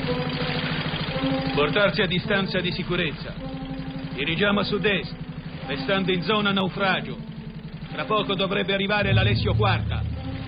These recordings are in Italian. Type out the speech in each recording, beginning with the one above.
Portarsi a distanza di sicurezza. Dirigiamo a sud-est, restando in zona naufragio. Tra poco dovrebbe arrivare l'Alessio Quarta.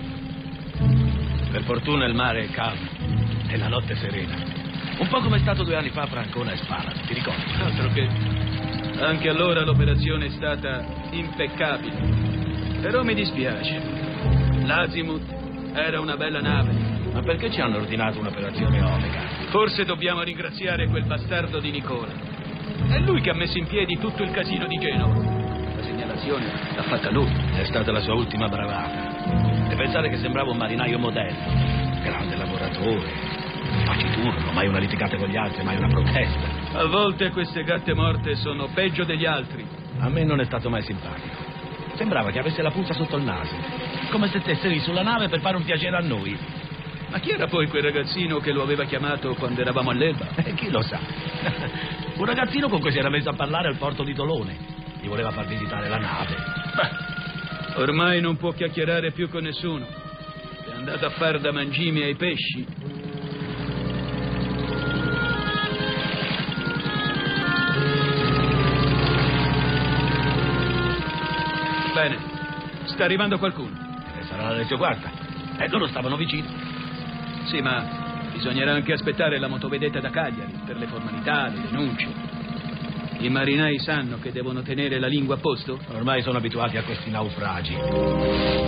Per fortuna il mare è calmo e la notte è serena. Un po' come è stato 2 anni fa a Francona e Spara, ti ricordi? Altro che... Anche allora l'operazione è stata impeccabile. Però mi dispiace. L'Azimut era una bella nave. Ma perché ci hanno ordinato un'operazione Omega? Forse dobbiamo ringraziare quel bastardo di Nicola. È lui che ha messo in piedi tutto il casino di Genova. La segnalazione l'ha fatta lui. È stata la sua ultima bravata. E pensare che sembrava un marinaio moderno. Grande lavoratore. Taciturno, mai una litigata con gli altri, mai una protesta. A volte queste gatte morte sono peggio degli altri. A me non è stato mai simpatico. Sembrava che avesse la puzza sotto il naso. Come se stesse lì sulla nave per fare un piacere a noi. Ma chi era poi quel ragazzino che lo aveva chiamato quando eravamo all'Elba? Chi lo sa. Un ragazzino con cui si era messo a parlare al porto di Tolone. Gli voleva far visitare la nave. Beh, ormai non può chiacchierare più con nessuno. È andato a far da mangimi ai pesci. Bene, sta arrivando qualcuno. Sarà l'Alessio Quarta. Loro stavano vicino. Sì, ma bisognerà anche aspettare la motovedetta da Cagliari per le formalità, le denunce. I marinai sanno che devono tenere la lingua a posto? Ormai sono abituati a questi naufragi.